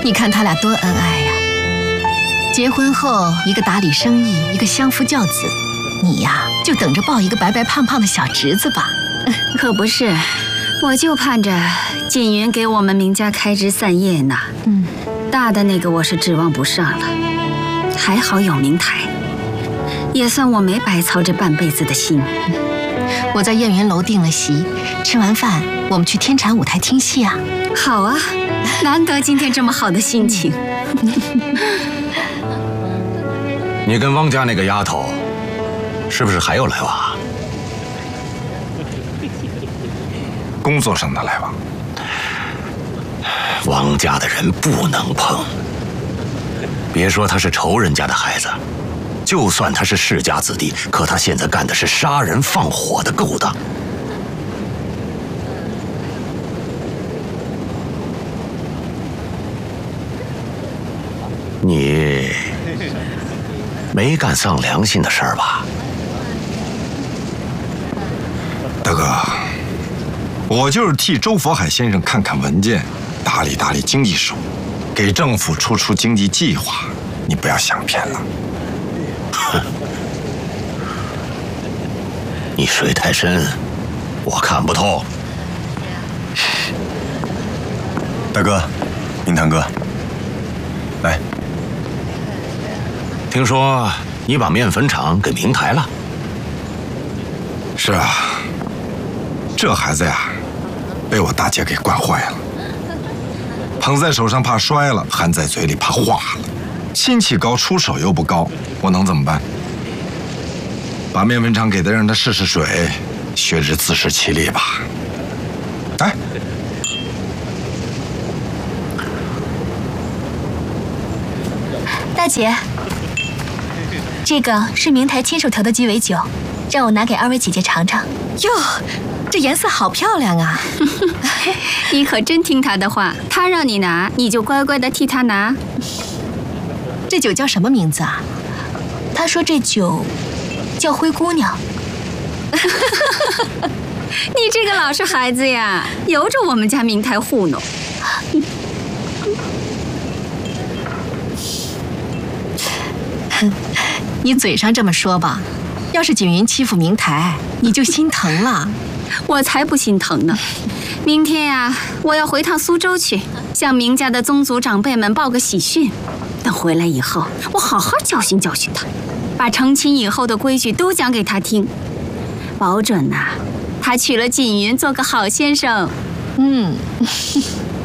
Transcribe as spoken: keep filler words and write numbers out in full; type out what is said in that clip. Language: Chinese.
你看他俩多恩爱呀！结婚后，一个打理生意，一个相夫教子，你呀就等着抱一个白白胖胖的小侄子吧。 可不是，我就盼着锦云给我们明家开枝散叶呢。嗯，大的那个我是指望不上了，还好有明台，也算我没白操这半辈子的心。 我在燕云楼订了席，吃完饭我们去天蟾舞台听戏啊。 好啊，难得今天这么好的心情。 你跟汪家那个丫头，是不是还有来往啊？ 工作上的来往。 汪家的人不能碰。别说他是仇人家的孩子，就算他是世家子弟，可他现在干的是杀人放火的勾当。你没干丧良心的事儿吧？ 大哥，我就是替周佛海先生看看文件，打理打理经济事务，给政府出出经济计划，你不要想偏了。 哼，你水太深，我看不透。 大哥，明堂哥，来。 听说你把面粉厂给明台了？ 是啊，这孩子呀，被我大姐给惯坏了。捧在手上怕摔了，含在嘴里怕化了。心气高，出手又不高，我能怎么办？把面粉厂给他，让他试试水，学日自食其力吧。哎， 大姐，这个是明台亲手调的鸡尾酒，让我拿给二位姐姐尝尝。 哟，这颜色好漂亮啊！ 你可真听他的话，他让你拿，你就乖乖的替他拿。 这酒叫什么名字啊？ 他说这酒叫灰姑娘。 你这个老实孩子呀，由着我们家明台糊弄。 你嘴上这么说吧，要是锦云欺负明台，你就心疼了。 我才不心疼呢！明天呀，我要回趟苏州去，向明家的宗族长辈们报个喜讯。等回来以后，我好好教训教训他，把成亲以后的规矩都讲给他听，保准呐、啊，他娶了锦云做个好先生。 嗯。